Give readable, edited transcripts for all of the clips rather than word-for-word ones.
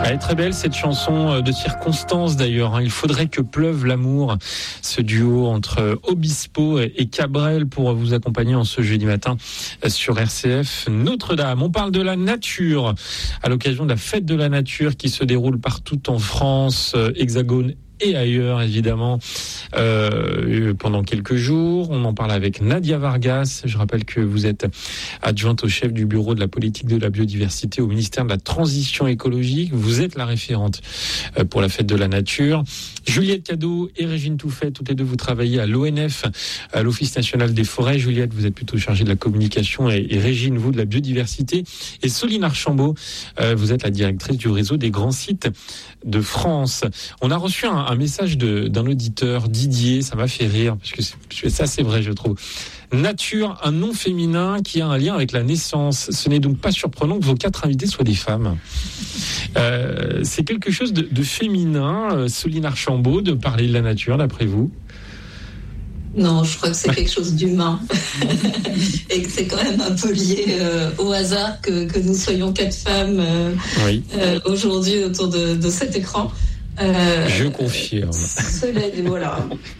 Elle est très belle cette chanson de circonstance d'ailleurs. Il faudrait que pleuve l'amour. Ce duo entre Obispo et Cabrel pour vous accompagner en ce jeudi matin sur RCF Notre-Dame. On parle de la nature à l'occasion de la fête de la nature qui se déroule partout en France, Hexagone et ailleurs évidemment pendant quelques jours. On en parle avec Nadia Vargas. Je rappelle que vous êtes adjointe au chef du bureau de la politique de la biodiversité au ministère de la Transition écologique. Vous êtes la référente pour la fête de la nature. Juliette Cadeau et Régine Touffet, toutes les deux vous travaillez à l'ONF, à l'Office national des forêts. Juliette, vous êtes plutôt chargée de la communication et Régine, vous de la biodiversité. Et Soline Archambault, vous êtes la directrice du réseau des grands sites de France. On a reçu un message d'un auditeur, Didier, ça m'a fait rire, parce que ça c'est vrai je trouve. Nature, un nom féminin qui a un lien avec la naissance. Ce n'est donc pas surprenant que vos 4 invités soient des femmes. C'est quelque chose de féminin, Soline Archambault, de parler de la nature, d'après vous? Non, je crois que c'est quelque chose d'humain. Et que c'est quand même un peu lié au hasard que nous soyons 4 femmes aujourd'hui autour de cet écran. Je confirme. Cela dit, voilà.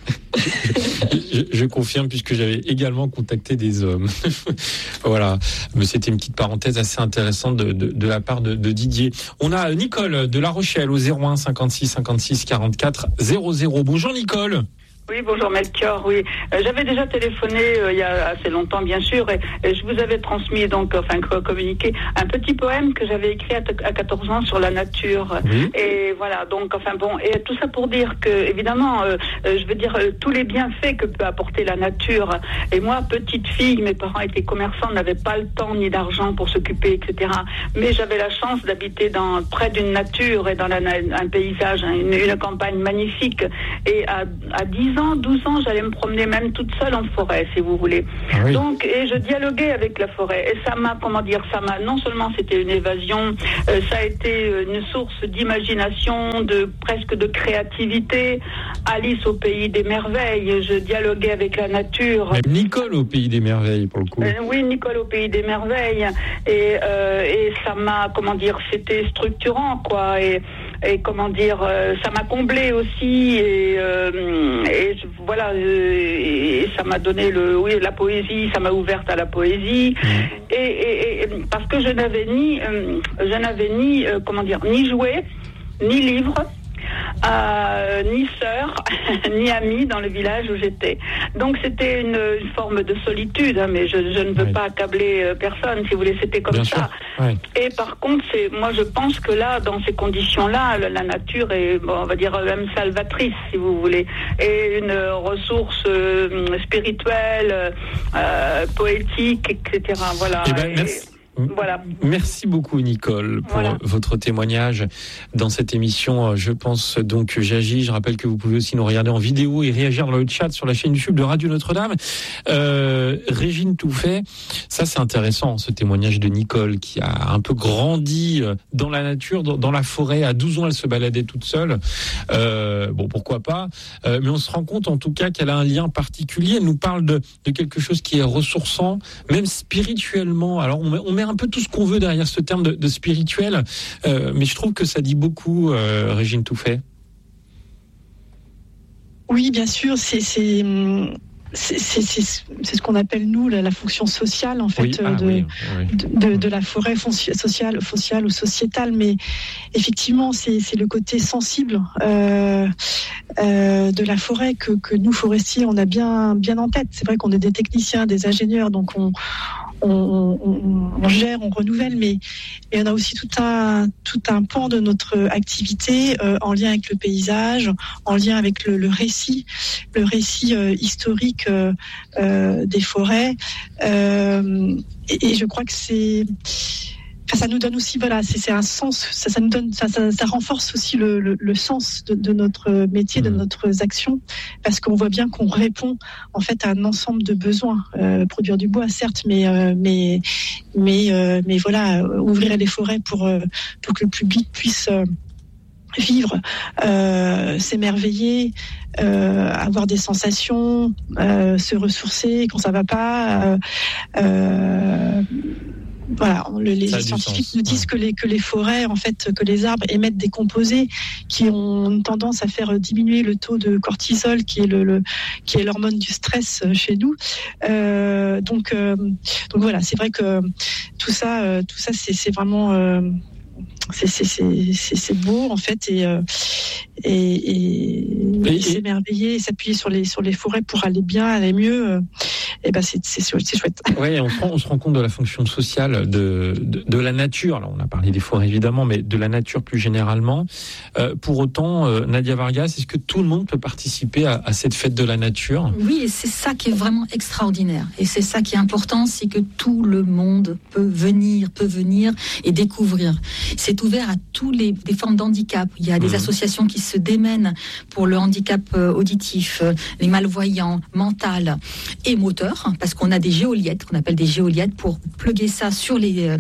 Je confirme puisque j'avais également contacté des hommes. Voilà, mais c'était une petite parenthèse assez intéressante de la part de Didier. On a Nicole de La Rochelle au 01 56 56 44 00. Bonjour Nicole. Oui, bonjour Melchior, oui. J'avais déjà téléphoné il y a assez longtemps, bien sûr, et je vous avais transmis, communiqué un petit poème que j'avais écrit à 14 ans sur la nature. Oui. Et voilà, donc, et tout ça pour dire que, évidemment, tous les bienfaits que peut apporter la nature. Et moi, petite fille, mes parents étaient commerçants, n'avaient pas le temps ni d'argent pour s'occuper, etc. Mais j'avais la chance d'habiter près d'une nature et dans un paysage, une campagne magnifique. Et à 12 ans, j'allais me promener même toute seule en forêt, si vous voulez. Ah oui. Donc, et je dialoguais avec la forêt. Et non seulement c'était une évasion, ça a été une source d'imagination, presque de créativité. Alice au pays des merveilles, je dialoguais avec la nature. Même Nicole au pays des merveilles, pour le coup. Oui, Nicole au pays des merveilles. Et ça m'a, c'était structurant, quoi. Et ça m'a comblé aussi et ça m'a donné la poésie, ça m'a ouverte à la poésie et parce que je n'avais ni jouet, ni livre, ni sœur, ni amie dans le village où j'étais. Donc c'était une forme de solitude, mais je ne veux pas accabler personne, si vous voulez, c'était comme bien ça. Oui. Et par contre, moi je pense que là, dans ces conditions-là, la nature est, on va dire, même salvatrice, si vous voulez, et une ressource spirituelle, poétique, etc. Voilà. Merci. Voilà. Merci beaucoup Nicole pour votre témoignage dans cette émission. Je pense donc j'agis. Je rappelle que vous pouvez aussi nous regarder en vidéo et réagir dans le chat sur la chaîne YouTube de Radio Notre-Dame. Régine Touffet, ça c'est intéressant ce témoignage de Nicole qui a un peu grandi dans la nature, dans la forêt. À 12 ans elle se baladait toute seule. Pourquoi pas. Mais on se rend compte en tout cas qu'elle a un lien particulier. Elle nous parle de quelque chose qui est ressourçant, même spirituellement. Alors on met un peu tout ce qu'on veut derrière ce terme de spirituel, mais je trouve que ça dit beaucoup, Régine Touffet. Oui, bien sûr, c'est ce qu'on appelle nous la fonction sociale en fait de la forêt sociale ou sociétale, mais effectivement c'est le côté sensible de la forêt que nous forestiers on a bien en tête. C'est vrai qu'on est des techniciens, des ingénieurs, donc on gère, on renouvelle, mais on a aussi tout un pan de notre activité en lien avec le paysage, en lien avec le récit historique des forêts. Et je crois que ça nous donne aussi, c'est un sens. Ça nous donne, ça renforce aussi le sens de notre métier, de notre action, parce qu'on voit bien qu'on répond en fait à un ensemble de besoins. Produire du bois, certes, mais voilà, ouvrir les forêts pour que le public puisse vivre, s'émerveiller, avoir des sensations, se ressourcer quand ça va pas. Voilà, les scientifiques nous disent que les forêts, en fait, que les arbres émettent des composés qui ont tendance à faire diminuer le taux de cortisol, qui est l'hormone du stress chez nous. Donc voilà, c'est vrai que tout ça, c'est vraiment c'est beau en fait et s'émerveiller et s'appuyer sur les forêts pour aller bien, aller mieux. Et ben c'est chouette. Ouais, on se rend compte de la fonction sociale de la nature. Alors on a parlé des forêts évidemment, mais de la nature plus généralement. Pour autant, Nadia Vargas, est-ce que tout le monde peut participer à cette fête de la nature ? Oui, et c'est ça qui est vraiment extraordinaire. Et c'est ça qui est important, c'est que tout le monde peut venir et découvrir. C'est ouvert à tous les formes d'handicap. Il y a des associations qui se démènent pour le handicap auditif, les malvoyants, mental et moteur, parce qu'on a des géoliettes, qu'on appelle des géoliettes, pour plugger ça sur les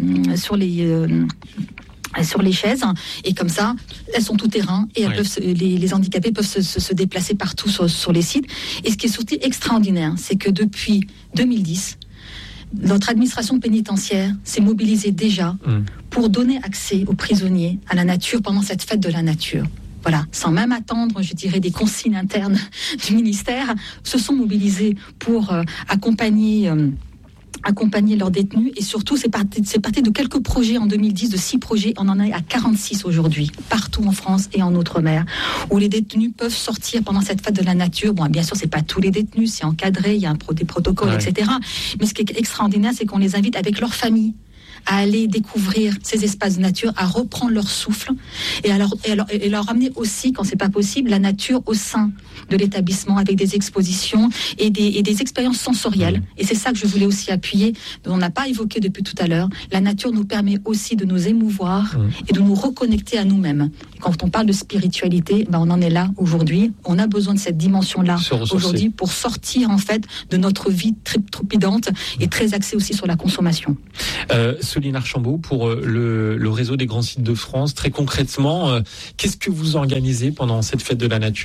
chaises, et comme ça, elles sont tout terrain et elles peuvent les handicapés peuvent se déplacer partout sur les sites. Et ce qui est surtout extraordinaire, c'est que depuis 2010, notre administration pénitentiaire s'est mobilisée déjà pour donner accès aux prisonniers à la nature pendant cette fête de la nature. Voilà, sans même attendre, je dirais, des consignes internes du ministère, se sont mobilisés pour accompagner leurs détenus, et surtout c'est parti de quelques projets en 2010, de 6 projets, on en est à 46 aujourd'hui, partout en France et en Outre-mer, où les détenus peuvent sortir pendant cette fête de la nature. Bon, bien sûr, c'est pas tous les détenus, c'est encadré, il y a des protocoles, etc. Mais ce qui est extraordinaire, c'est qu'on les invite avec leur famille à aller découvrir ces espaces de nature, à reprendre leur souffle et leur ramener aussi, quand c'est pas possible, la nature au sein de l'établissement avec des expositions et des expériences sensorielles. Et c'est ça que je voulais aussi appuyer. On n'a pas évoqué depuis tout à l'heure. La nature nous permet aussi de nous émouvoir et de nous reconnecter à nous-mêmes. Et quand on parle de spiritualité, on en est là aujourd'hui. On a besoin de cette dimension-là aujourd'hui pour sortir en fait de notre vie trépidante et très axée aussi sur la consommation. Soline Archambault, pour le réseau des grands sites de France, très concrètement, qu'est-ce que vous organisez pendant cette fête de la nature ?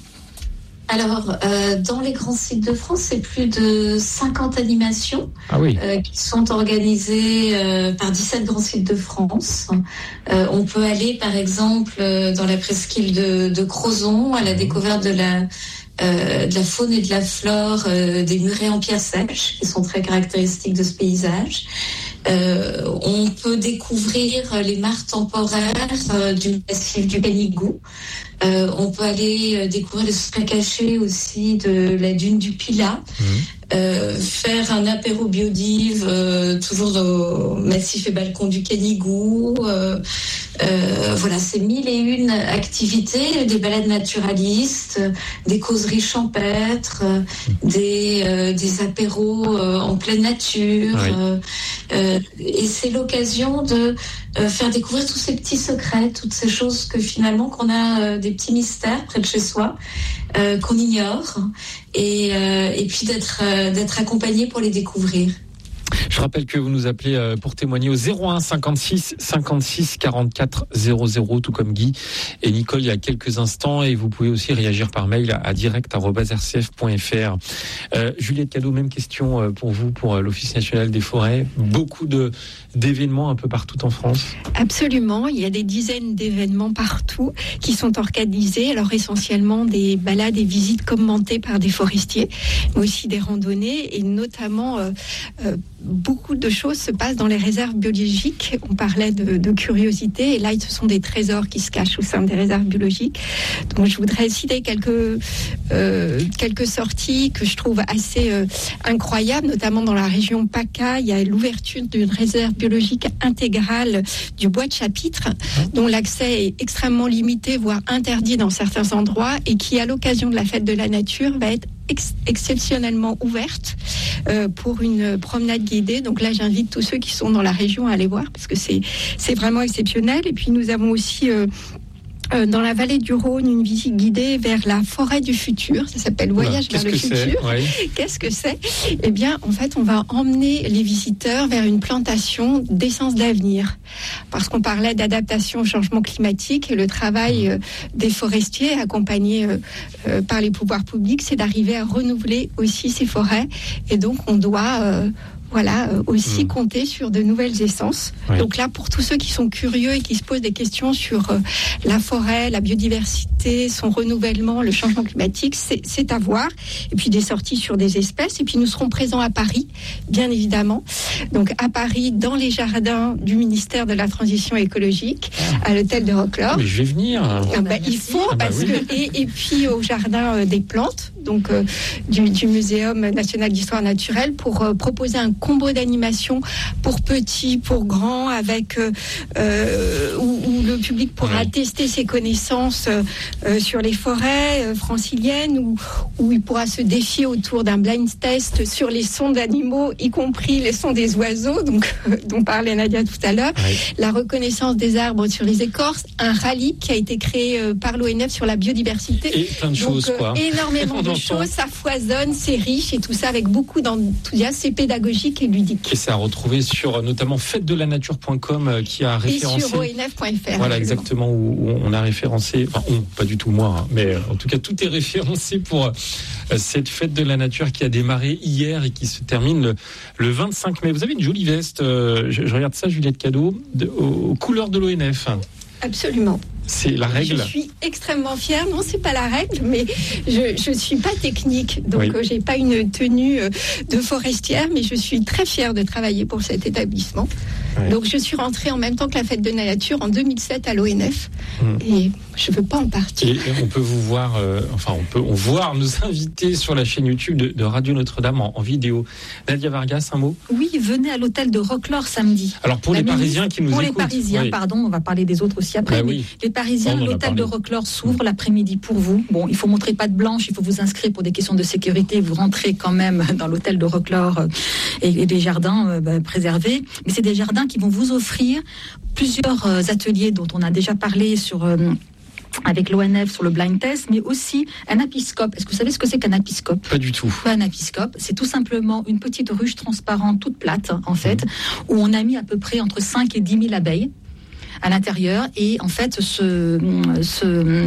Alors, dans les grands sites de France, c'est plus de 50 animations qui sont organisées par 17 grands sites de France. On peut aller, par exemple, dans la presqu'île de Crozon, à la découverte de la faune et de la flore des murets en pierre sèche, qui sont très caractéristiques de ce paysage. On peut découvrir les mares temporaires du massif du Canigou. On peut aller découvrir les secrets cachés aussi de la dune du Pilat. Faire un apéro biodive toujours au massif et balcon du Canigou. Voilà, c'est 1001 activités, des balades naturalistes, des causeries champêtres, des apéros en pleine nature. Et c'est l'occasion de faire découvrir tous ces petits secrets, toutes ces choses que finalement qu'on a des petits mystères près de chez soi, qu'on ignore, et puis d'être accompagné pour les découvrir. Je rappelle que vous nous appelez pour témoigner au 01 56 56 44 00, tout comme Guy et Nicole il y a quelques instants, et vous pouvez aussi réagir par mail à direct@rcf.fr. Juliette Cadeau, même question pour vous, pour l'Office national des forêts. Beaucoup d'événements un peu partout en France. Absolument, il y a des dizaines d'événements partout qui sont organisés, alors essentiellement des balades et visites commentées par des forestiers, mais aussi des randonnées, et notamment beaucoup de choses se passent dans les réserves biologiques. On parlait de curiosité, et là ce sont des trésors qui se cachent au sein des réserves biologiques. Donc je voudrais citer quelques sorties que je trouve assez incroyables, notamment dans la région PACA. Il y a l'ouverture d'une réserve biologique intégrale du bois de Chapitre, dont l'accès est extrêmement limité, voire interdit dans certains endroits, et qui, à l'occasion de la fête de la nature, va être exceptionnellement ouverte pour une promenade guidée. Donc là, j'invite tous ceux qui sont dans la région à aller voir, parce que c'est vraiment exceptionnel. Et puis nous avons aussi dans la vallée du Rhône une visite guidée vers la forêt du futur. Ça s'appelle Voyage vers le futur. Qu'est-ce que c'est ? Eh bien, en fait, on va emmener les visiteurs vers une plantation d'essence d'avenir. Parce qu'on parlait d'adaptation au changement climatique, et le travail des forestiers, accompagnés par les pouvoirs publics, c'est d'arriver à renouveler aussi ces forêts. Et donc, on doit aussi compter sur de nouvelles essences. Oui. Donc là, pour tous ceux qui sont curieux et qui se posent des questions sur la forêt, la biodiversité, son renouvellement, le changement climatique, c'est à voir. Et puis des sorties sur des espèces. Et puis nous serons présents à Paris, bien évidemment. Donc à Paris, dans les jardins du ministère de la Transition écologique, à l'hôtel de Roquelaure. Mais je vais venir. Il faut, parce que et puis au jardin des plantes, donc du Muséum national d'histoire naturelle, pour proposer un combo d'animation pour petits, pour grands, avec où le public pourra tester ses connaissances sur les forêts franciliennes, où il pourra se défier autour d'un blind test sur les sons d'animaux, y compris les sons des oiseaux, donc dont parlait Nadia tout à l'heure, la reconnaissance des arbres sur les écorces, un rallye qui a été créé par l'ONF sur la biodiversité. Et plein de choses, quoi. Énormément de choses, ça foisonne, c'est riche, et tout ça avec beaucoup d'enthousiasme, c'est pédagogique et ludique. Et c'est à retrouver sur notamment fêtedelanature.com qui a référencé. Et sur onf.fr. Voilà, exactement, où on a référencé, pas du tout moi, mais en tout cas tout est référencé pour cette fête de la nature qui a démarré hier et qui se termine le 25 mai. Vous avez une jolie veste, je regarde ça, Juliette Cadeau, aux couleurs de l'ONF. Absolument. C'est la règle. Je suis extrêmement fière. Non, c'est pas la règle, mais je suis pas technique, donc j'ai pas une tenue de forestière, mais je suis très fière de travailler pour cet établissement. Donc je suis rentrée en même temps que la fête de la nature en 2007 à l'ONF et je veux pas en partir. Et on peut vous voir, on voit nos invités sur la chaîne YouTube de Radio Notre-Dame en vidéo. Nadia Vargas, un mot ? Oui, venez à l'hôtel de Roquelaure samedi. Alors pour les Parisiens qui nous écoutent. Pour les Parisiens, pardon, on va parler des autres aussi après. Les Parisiens, l'hôtel de Roquelaure s'ouvre l'après-midi pour vous. Bon, il faut montrer patte blanche, il faut vous inscrire pour des questions de sécurité. Vous rentrez quand même dans l'hôtel de Roquelaure et des jardins préservés. Mais c'est des jardins qui vont vous offrir plusieurs ateliers dont on a déjà parlé avec l'ONF sur le blind test, mais aussi un apiscope. Est-ce que vous savez ce que c'est qu'un apiscope ? Pas du tout. Un apiscope, c'est tout simplement une petite ruche transparente toute plate, en fait, où on a mis à peu près entre 5 et 10 000 abeilles à l'intérieur, et en fait ce